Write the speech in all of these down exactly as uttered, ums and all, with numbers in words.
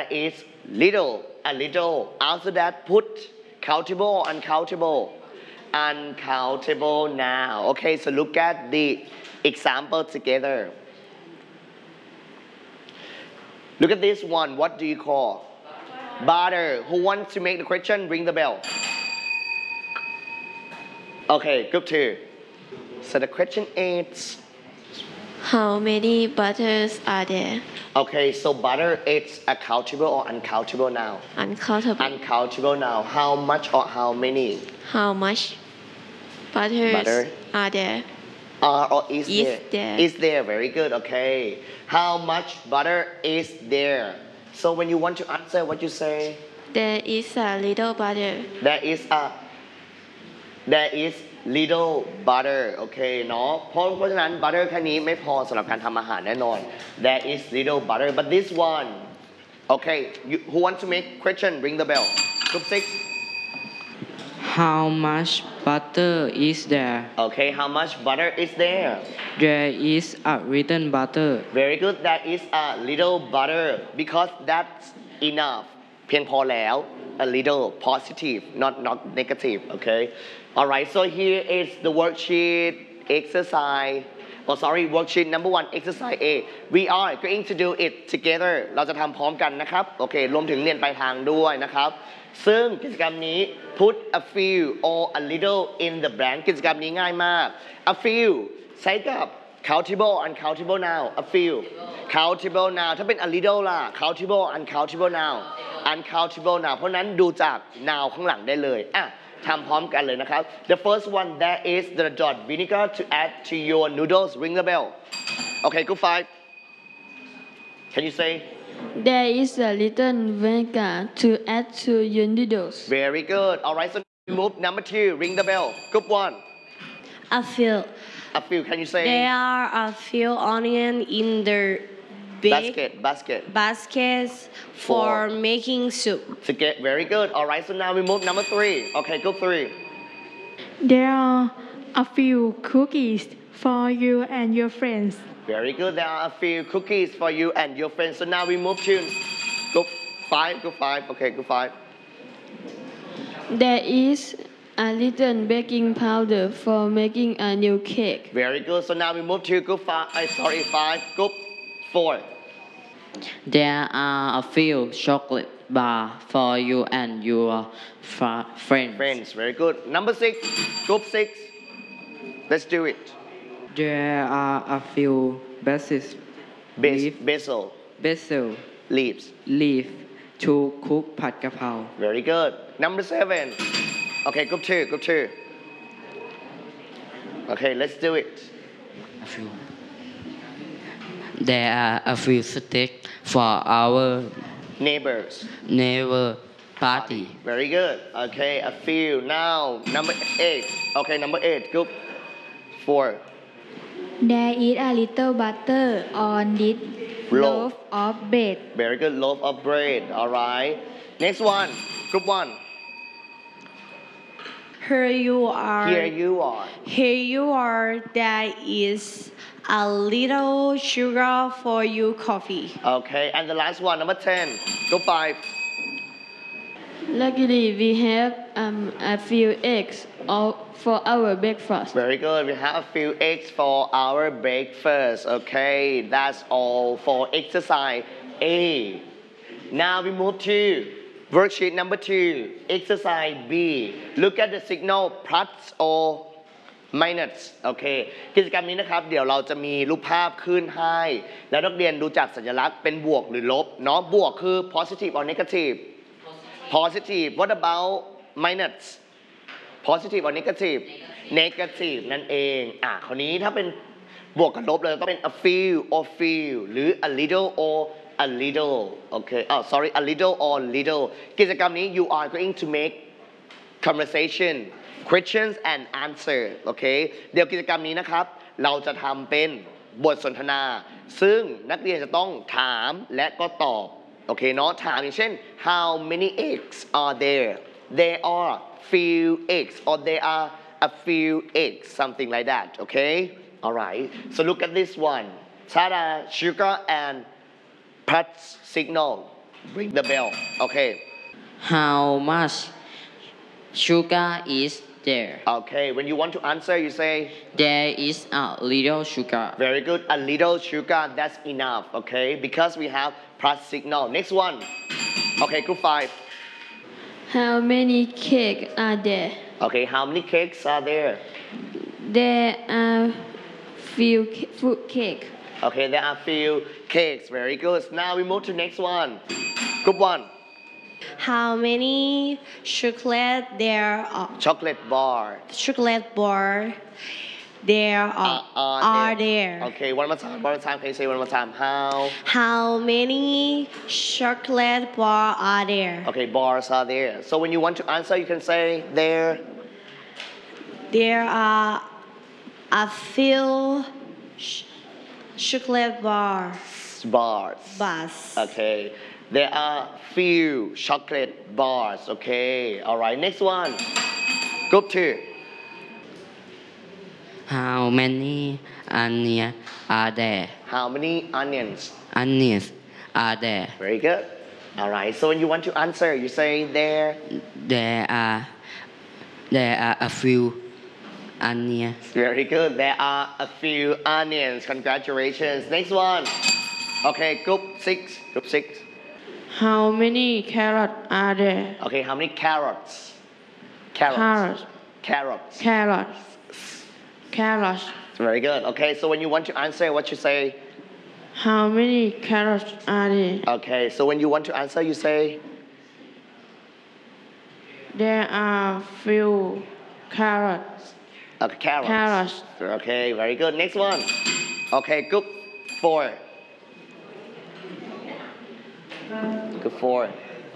there is little a little after that put countable uncountable uncountable now okay so look at the example together look at this one what do you call butter who wants to make the question ring the bell okay group two so the question is How many butters are there? okay so butter it's accountable or uncountable now Uncountable. uncountable now how much or how many How much butters Butter. are there? are or is, Is there there. is there very good okay how much butter is there so when you want to answer what you say There is a little butter. there is a there is little butter โอเคเนาะเพราะเพราะฉะนั้น butter แค่นี้ไม่พอสำหรับการทำอาหารแน่นอน there is little butter but this one okay you, who wants to make question ring the bell group six How much butter is there? okay how much butter is there There is a little butter. very good that is a little butter because that's enough เพียงพอแล้ว a little positive not not negative okay alright so here is the worksheet exercise oh sorry worksheet number one exercise A we are going to do it together เราจะทำพร้อมกันนะครับโอเครวมถึงเรียนปลายทางด้วยนะครับซึ่งกิจกรรมนี้ put a few or a little in the blank กิจกรรมนี้ง่ายมาก a few ใช้กับ countable uncountable now a few countable now ถ้าเป็น a little ล่ะ countable uncountable now uncountable now เพราะนั้นดูจาก now ข้างหลังได้เลยอ่ะทำพร้อมกันเลยนะครับ the first one that is the dot vinegar to add to your noodles ring the bell okay group five can you say There is a little vinegar to add to your noodles. very good alright so move number two ring the bell group one A few. a few can you say There are a few onions in the big basket basket baskets for making soup. to get very good alright so now we move number three okay group three There are a few cookies for you and your friends. very good there are a few cookies for you and your friends so now we move to group five group five okay group five There is a little baking powder for making a new cake. very good so now we move to group five I sorry five group four There are a few chocolate bar for you and your fr- friends. friends very good number six group six let's do it There are a few basis Bas- leaf, basil basil leaves leaf to cook ผัดกะเพรา very good number seven okay group two group two okay let's do it A few. There are a few sticks for our neighbors neighbor party. very good okay a few now number eight okay number eight group four There is a little butter on this Loaf. loaf of bread. very good loaf of bread alright next one group one Here you are. here you are Here you are. There is a little sugar for your coffee. okay and the last one number ten group five Luckily, we have um, a few eggs all for our breakfast. very good we have a few eggs for our breakfast okay that's all for exercise A now we move to worksheet number two exercise B look at the signal plus or minus โอเคกิจกรรมนี้นะครับเดี๋ยวเราจะมีรูปภาพขึ้นให้แล้วนักเรียนดูจากสัญลักษณ์เป็นบวกหรือลบเนาะบวกคือ positive or negative positive what about minus positive or negative negative นั่นเองอ่ะคราวนี้ถ้าเป็นบวกกับลบเลยต้องเป็น a few or few หรือ a little or a little โอเคอ๋อ sorry a little or little กิจกรรมนี้ you are going to make conversation questions and answer โอเคเดี๋ยวกิจกรรมนี้นะครับเราจะทำเป็นบทสนทนาซึ่งนักเรียนจะต้องถามและก็ตอบโอเคเนาะถามอย่างเช่น how many eggs are there there are few eggs or there are a few eggs something like that okay alright so look at this one tada sugar and plus signal Ring the bell. Okay. How much sugar is there? Okay. When you want to answer, you say, There is a little sugar. very good. A little sugar, that's enough. Okay. Because we have plus signal. Next one. Okay, group five. How many cakes are there? Okay, how many cakes are there? There are few ca- fruit cake. Okay, there are few cakes. Very good. Now we move to next one. Group one. How many chocolate there are? Chocolate bar. Chocolate bar there are, Uh, are there? Okay, one more time. One more time. Can you say one more time? How? How many chocolate bar are there? Okay, bars are there. So when you want to answer, you can say there. There are a few ch- chocolate bar Bars. bars. Okay. There are few chocolate bars. Okay. All right. Next one. Group two. How many onions are there? How many onions? Onions are there? Very good. All right. So when you want to answer, you say there. There are there are a few onions. Very good. There are a few onions. Congratulations. Next one. Okay. Group six. Group six. How many carrots are there? Okay. How many carrots? Carrots. Carrots. Carrots. Carrots. Carrots. Very good. Okay. So when you want to answer, what you say? How many carrots are there? Okay. So when you want to answer, you say. There are few carrots. Okay, carrots. Carrots. Okay, very good. Next one. Okay, group four. Group four.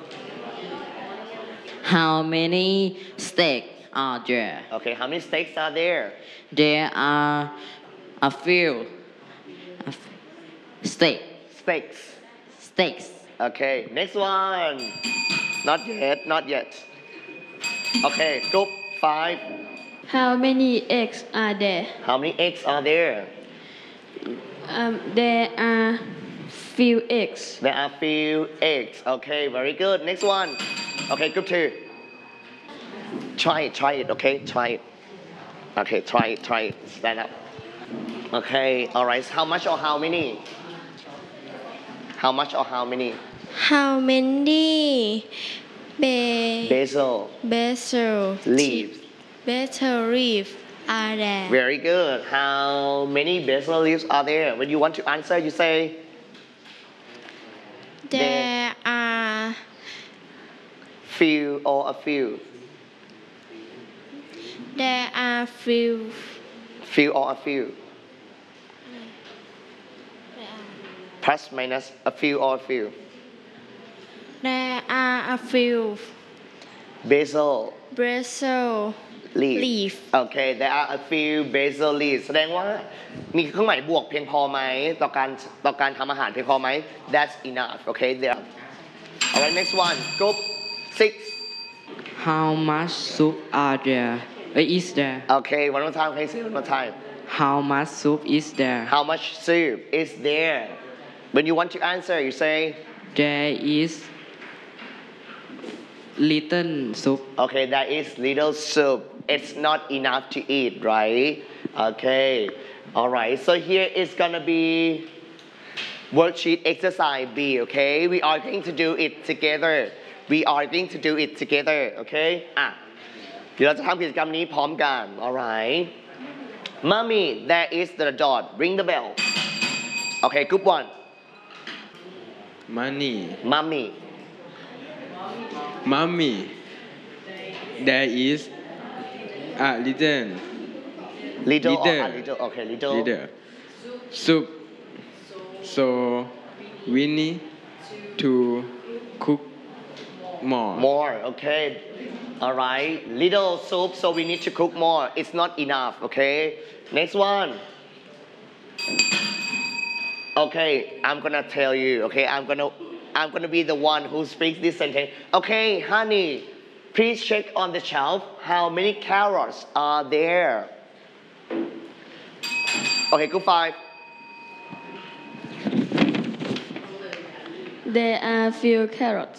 How many steaks are there? Okay, how many steaks are there? There are a few a f- steak Steaks. steaks. Okay, next one. Not yet, not yet. Okay, group five. How many eggs are there? How many eggs are there? Um, there are few eggs. There are few eggs. Okay, very good. Next one. Okay, group two. Try it, try it, okay? Try it. Okay, try it, try it. Stand up. Okay, alright. How much or how many? How much or how many? How many ba- Basil basil leaves. basil leaves are there? Very good. How many basil leaves are there? When you want to answer, you say There are few or a few. there are few Few or a few. Plus minus a few or a few. there are a few Basil basil leaves. leaf. Okay, there are a few basil leaves แสดงว่ามีเครื่องหมายบวกเพียงพอไหมต่อการต่อการทำอาหารเพียงพอไหม That's enough. Okay, there. Alright, next one. Group six. How much soup are there? Uh, is there? Okay, one more time. Can you say one more time? How much soup is there? How much soup is there? When you want to answer, you say, There is little soup. okay, there is little soup. It's not enough to eat, right? Okay. Alright, so here is gonna be worksheet exercise B, okay? We are going to do it together. We are going to do it together, okay? อ่ะเดี๋ยวเราจะทำกิจกรรมนี้พร้อมกัน alright? Mommy, there is the dot. Ring the bell. Okay, group one. Money. Mommy. Mommy. There is a little. Little or Little. a little? Okay, little. Little. Soup. So we need to cook more. More, okay. Alright. Little soup, so we need to cook more. It's not enough, okay? Next one. Okay, I'm gonna tell you, okay? I'm gonna I'm gonna be the one who speaks this sentence. Okay, honey, please check on the shelf how many carrots are there. Okay, group five. There are few carrots.